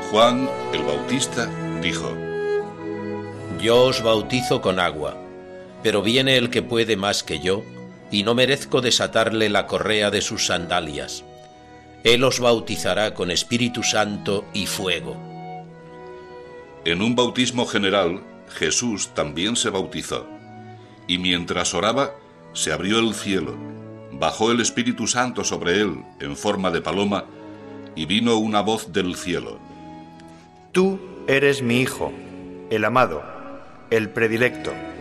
Juan el Bautista dijo: Yo os bautizo con agua, pero viene el que puede más que yo, y no merezco desatarle la correa de sus sandalias. Él os bautizará con Espíritu Santo y fuego. En un bautismo general, Jesús también se bautizó, y mientras oraba, se abrió el cielo, bajó el Espíritu Santo sobre él en forma de paloma, y vino una voz del cielo: Tú eres mi Hijo, el amado, el predilecto.